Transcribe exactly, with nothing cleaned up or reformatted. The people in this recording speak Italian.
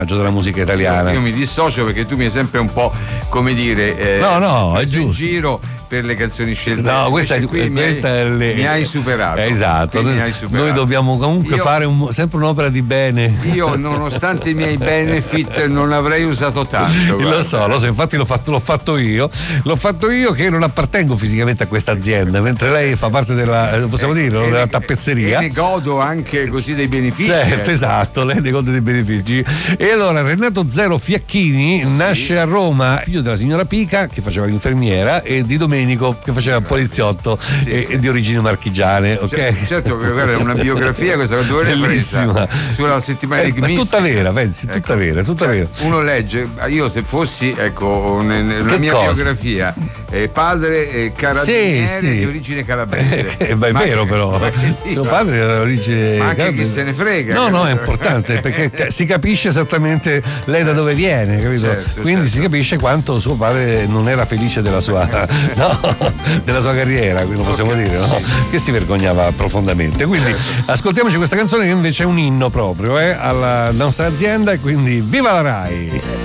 della musica italiana. Io, io mi dissocio perché tu mi hai sempre un po', come dire, eh, no no è giusto in giusto giro per le canzoni scelte. No, questa è, qui questa mi, hai, è le... mi hai superato. Esatto, noi, noi, hai superato. Noi dobbiamo comunque io, fare un, sempre un'opera di bene. Io, nonostante i miei benefit, non avrei usato tanto. Lo so, lo so, infatti l'ho fatto, l'ho fatto io. L'ho fatto io che non appartengo fisicamente a questa azienda, mentre lei fa parte della, possiamo eh, dirlo, eh, della tappezzeria. E ne godo anche così dei benefici. Certo, eh. esatto, lei ne gode dei benefici. E allora Renato Zero Fiacchini sì. nasce a Roma, figlio della signora Pica, che faceva l'infermiera, e di Domenico, che faceva il poliziotto, sì, e, sì. e di origini marchigiane, ok? Certo, certo, guarda, è una biografia questa che dove l'hai presa? Sulla settimana eh, di Gmis. Tutta vera, pensi, tutta ecco, vera, tutta cioè, vera. Uno legge, io se fossi, ecco, nella mia cosa? biografia, eh, padre eh, carabiniere sì, sì. di origine calabrese. Eh, beh, è ma vero che, però, sì, suo ma, padre era origine ma anche calabrese. chi se ne frega. No, no, è importante perché si capisce esattamente lei da dove viene, capito? Certo, quindi certo. si capisce quanto suo padre non era felice della sua, no, della sua carriera, quindi possiamo okay, dire, no? Sì. Che si vergognava profondamente. Quindi certo. ascoltiamoci questa canzone che invece è un inno proprio eh, alla nostra azienda, e quindi viva la Rai!